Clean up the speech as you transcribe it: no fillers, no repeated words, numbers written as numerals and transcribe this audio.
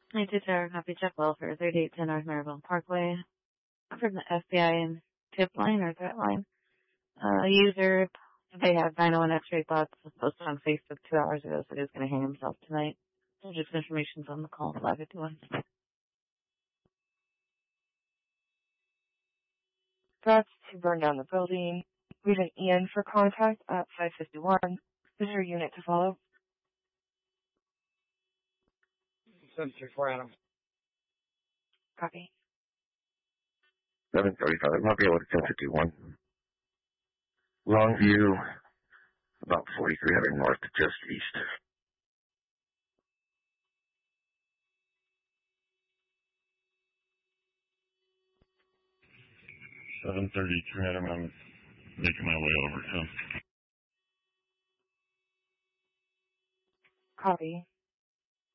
92 Tower, copy check welfare, 3810 North Maribel Parkway. I'm from the FBI and tip line or threat line. User, they have 901 X-ray bots posted on Facebook 2 hours ago, so he's going to hang himself tonight. So just information's on the call, 551. Threats to burn down the building. Read an Ian for contact at 551. Is your unit to follow? 734 Adam. Copy. 735. I'll be able to 1051. Longview, about 4300 north, just east. 733 Adam. I'm making my way over to him. Copy.